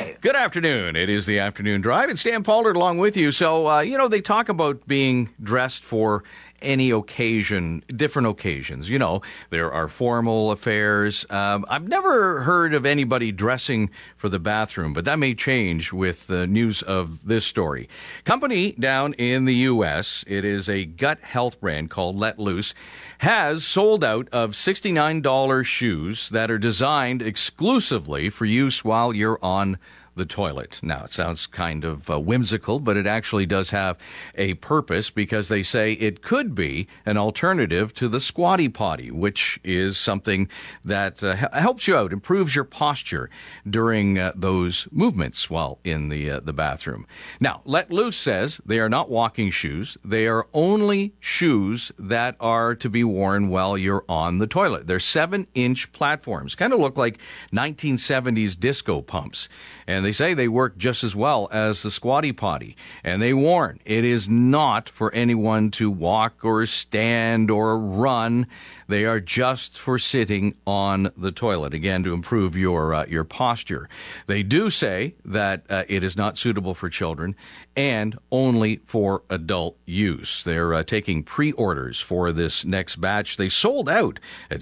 Drive. Good afternoon. It is the Afternoon Drive. It's Dan Pollard along with you. So, they talk about being dressed for any occasion, different occasions. There are formal affairs. I've never heard of anybody dressing for the bathroom, but that may change with the news of this story. Company down in the U.S., it is a gut health brand called Let Loose, has sold out of $69 shoes that are designed exclusively for use while you're on the toilet. Now, it sounds kind of whimsical, but it actually does have a purpose because they say it could be an alternative to the squatty potty, which is something that helps you out, improves your posture during those movements while in the bathroom. Now, Let Loose says they are not walking shoes. They are only shoes that are to be worn while you're on the toilet. They're 7-inch platforms, kind of look like 1970s disco pumps. And they say they work just as well as the squatty potty. And they warn it is not for anyone to walk or stand or run. They are just for sitting on the toilet, again, to improve your posture. They do say that it is not suitable for children and only for adult use. They're taking pre-orders for this next batch. They sold out at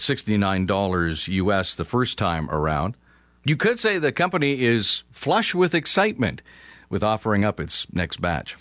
$69 US the first time around. You could say the company is flush with excitement with offering up its next batch.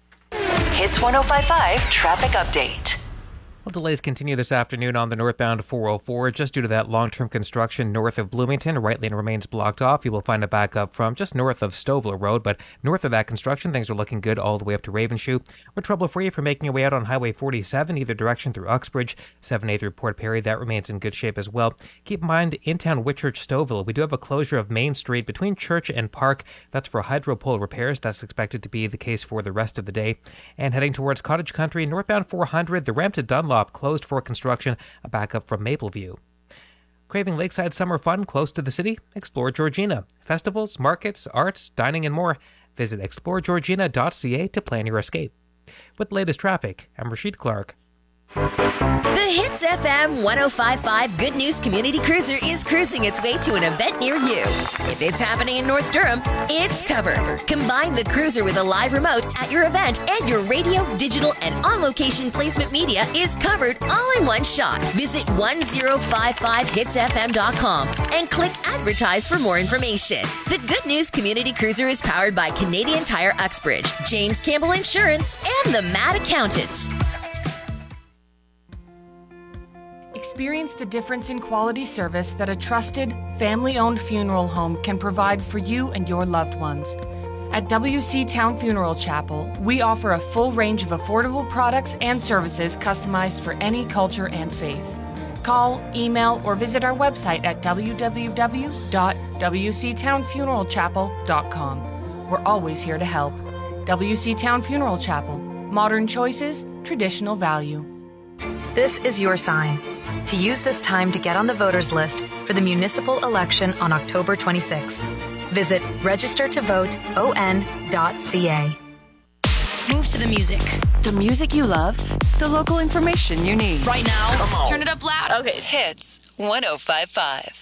Hits 105.5 traffic update. Well, delays continue this afternoon on the northbound 404 just due to that long-term construction north of Bloomington. Right lane remains blocked off. You will find a backup from just north of Stovall Road, but north of that construction, things are looking good all the way up to Ravenshoe. We're trouble-free if you're making your way out on Highway 47, either direction through Uxbridge, 7A through Port Perry. That remains in good shape as well. Keep in mind, in town Whitchurch, Stouffville, we do have a closure of Main Street between Church and Park. That's for hydro pole repairs. That's expected to be the case for the rest of the day. And heading towards Cottage Country, northbound 400, the ramp to Dunlop closed for construction, a backup from Mapleview. Craving lakeside summer fun close to the city? Explore Georgina. Festivals, markets, arts, dining, and more. Visit exploregeorgina.ca to plan your escape. With the latest traffic, I'm Rashid Clark. The Hits FM 105.5 Good News Community Cruiser is cruising its way to an event near you. If it's happening in North Durham, it's covered. Combine the cruiser with a live remote at your event, and your radio, digital, and on-location placement media is covered all in one shot. Visit 1055hitsfm.com and click Advertise for more information. The Good News Community Cruiser is powered by Canadian Tire Uxbridge, James Campbell Insurance, and the Mad Accountant. Experience the difference in quality service that a trusted, family-owned funeral home can provide for you and your loved ones. At WC Town Funeral Chapel, we offer a full range of affordable products and services customized for any culture and faith. Call, email, or visit our website at www.wctownfuneralchapel.com. We're always here to help. WC Town Funeral Chapel. Modern choices, traditional value. This is your sign to use this time to get on the voters list for the municipal election on October 26th. Visit registertovoteon.ca. Move to the music. The music you love, the local information you need. Right now, turn it up loud. Okay. Hits 105.5.